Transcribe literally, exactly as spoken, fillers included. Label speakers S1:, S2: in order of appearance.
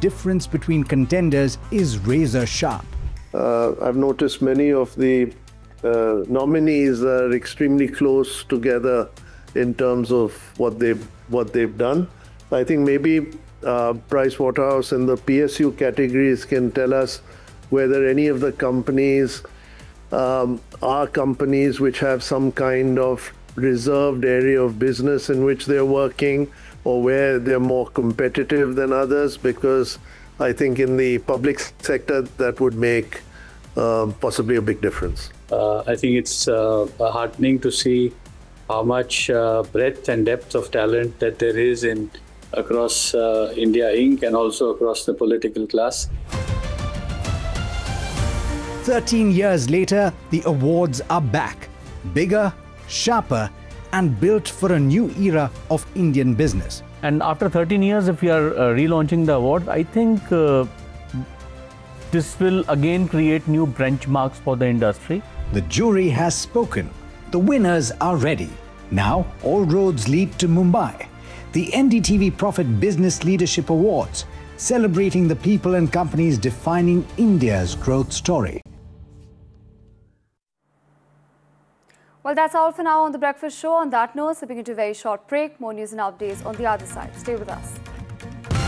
S1: difference between contenders is razor sharp.
S2: Uh, I've noticed many of the uh, nominees are extremely close together in terms of what they've what they've done. I think maybe uh, Pricewaterhouse in the P S U categories can tell us whether any of the companies um, are companies which have some kind of reserved area of business in which they're working, or where they're more competitive than others, because I think in the public sector that would make uh, possibly a big difference.
S3: Uh, I think it's uh, heartening to see how much uh, breadth and depth of talent that there is in across uh, India Incorporated and also across the political class.
S1: thirteen years later, the awards are back, bigger, sharper, and built for a new era of Indian business.
S4: And after thirteen years, if we are uh, relaunching the award, I think uh, this will again create new benchmarks for the industry.
S1: The jury has spoken. The winners are ready. Now, all roads lead to Mumbai. The N D T V Profit Business Leadership Awards, celebrating the people and companies defining India's growth story.
S5: Well, that's all for now on The Breakfast Show. On that note, sipping into a very short break. More news and updates on the other side. Stay with us.